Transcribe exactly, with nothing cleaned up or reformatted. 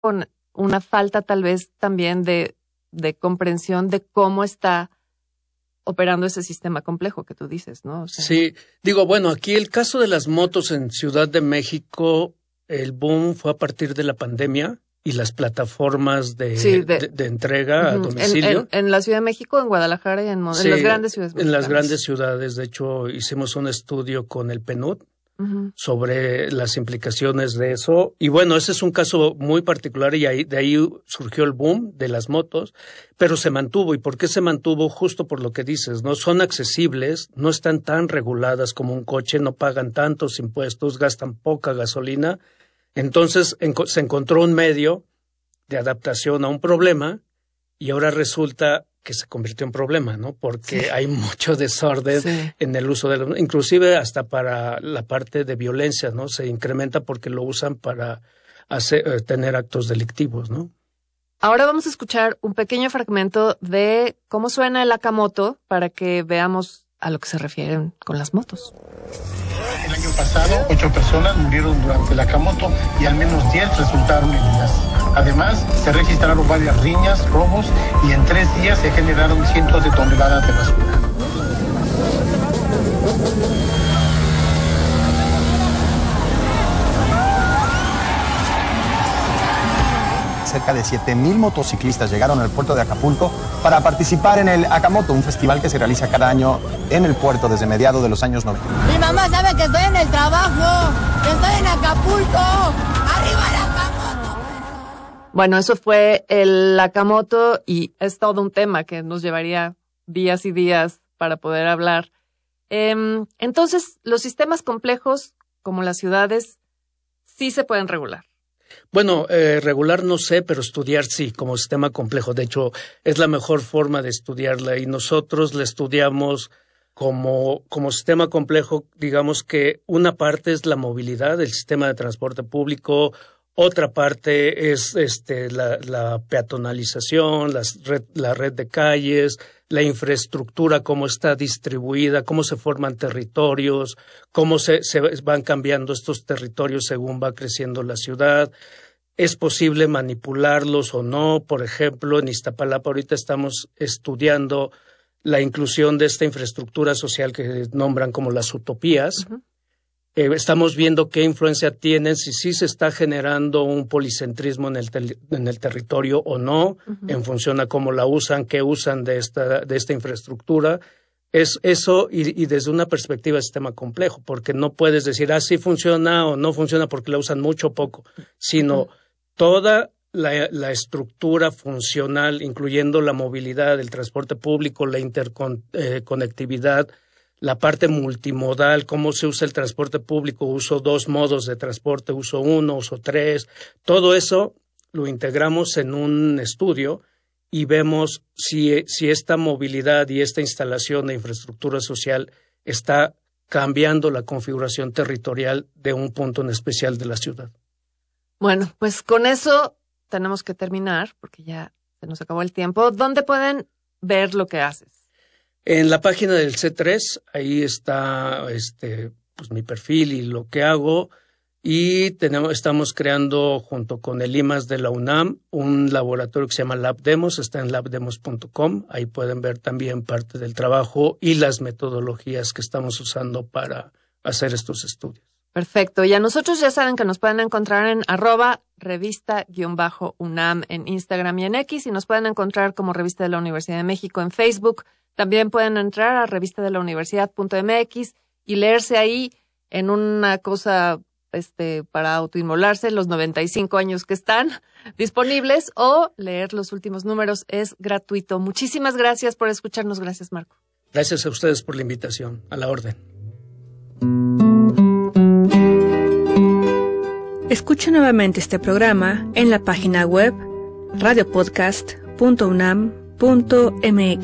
con una falta tal vez también de, de comprensión de cómo está operando ese sistema complejo que tú dices, ¿no? O sea, sí, digo, bueno, aquí el caso de las motos en Ciudad de México, el boom fue a partir de la pandemia y las plataformas de, sí, de, de, de entrega uh-huh. a domicilio. En, en, en la Ciudad de México, en Guadalajara y en, sí, en las grandes ciudades mexicanas. En las grandes ciudades, de hecho, hicimos un estudio con el P N U D uh-huh. sobre las implicaciones de eso. Y bueno, ese es un caso muy particular y ahí, de ahí surgió el boom de las motos, pero se mantuvo. ¿Y por qué se mantuvo? Justo por lo que dices, ¿no? Son accesibles, no están tan reguladas como un coche, no pagan tantos impuestos, gastan poca gasolina. Entonces en, se encontró un medio de adaptación a un problema y ahora resulta que se convirtió en problema, ¿no? Porque sí. hay mucho desorden sí. en el uso de los, inclusive hasta para la parte de violencia, ¿no? Se incrementa porque lo usan para hacer, eh, tener actos delictivos, ¿no? Ahora vamos a escuchar un pequeño fragmento de cómo suena el Akamoto para que veamos a lo que se refieren con las motos. El año pasado, ocho personas murieron durante el Akamoto y al menos diez resultaron heridas. Además, se registraron varias riñas, robos y en tres días se generaron cientos de toneladas de basura. Cerca de siete mil motociclistas llegaron al puerto de Acapulco para participar en el Akamoto, un festival que se realiza cada año en el puerto desde mediados de los años noventa. Mi mamá sabe que estoy en el trabajo, que estoy en Acapulco. ¡Arriba el Akamoto! Bueno, eso fue el Akamoto y es todo un tema que nos llevaría días y días para poder hablar. Eh, entonces, los sistemas complejos, como las ciudades, sí se pueden regular. Bueno, eh, regular no sé, pero estudiar sí, como sistema complejo. De hecho, es la mejor forma de estudiarla y nosotros la estudiamos como, como sistema complejo. Digamos que una parte es la movilidad, el sistema de transporte público, otra parte es este, la, la peatonalización, las red, la red de calles, la infraestructura, cómo está distribuida, cómo se forman territorios, cómo se, se van cambiando estos territorios según va creciendo la ciudad. ¿Es posible manipularlos o no? Por ejemplo, en Iztapalapa ahorita estamos estudiando la inclusión de esta infraestructura social que nombran como las utopías. Uh-huh. Eh, estamos viendo qué influencia tienen, si sí se está generando un policentrismo en el, te- en el territorio o no, uh-huh. en función a cómo la usan, qué usan de esta, de esta infraestructura. Es eso y, y desde una perspectiva de sistema complejo, porque no puedes decir, ah, sí funciona o no funciona porque la usan mucho o poco, sino uh-huh. toda la, la estructura funcional, incluyendo la movilidad, el transporte público, la interconectividad, eh, la parte multimodal, cómo se usa el transporte público, uso dos modos de transporte, uso uno, uso tres, todo eso lo integramos en un estudio y vemos si, si esta movilidad y esta instalación de infraestructura social está cambiando la configuración territorial de un punto en especial de la ciudad. Bueno, pues con eso tenemos que terminar porque ya se nos acabó el tiempo. ¿Dónde pueden ver lo que haces? En la página del C tres, ahí está este, pues, mi perfil y lo que hago. Y tenemos, estamos creando, junto con el I M A S de la UNAM, un laboratorio que se llama LabDemos, está en lab demos punto com. Ahí pueden ver también parte del trabajo y las metodologías que estamos usando para hacer estos estudios. Perfecto. Y a nosotros ya saben que nos pueden encontrar en arroba revista-UNAM en Instagram y en X, y nos pueden encontrar como Revista de la Universidad de México en Facebook. También pueden entrar a revista de la universidad punto m x y leerse ahí en una cosa este para autoinmolarse los noventa y cinco años que están disponibles, o leer los últimos números, es gratuito. Muchísimas gracias por escucharnos. Gracias, Marco. Gracias a ustedes por la invitación. A la orden. Escucha nuevamente este programa en la página web radio podcast punto unam punto m x.